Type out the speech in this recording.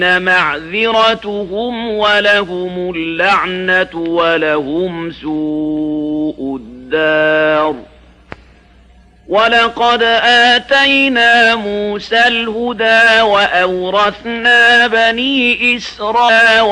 معذرتهم ولهم اللعنة ولهم سوء الدار. ولقد آتينا موسى الهدى وأورثنا بني إسرائيل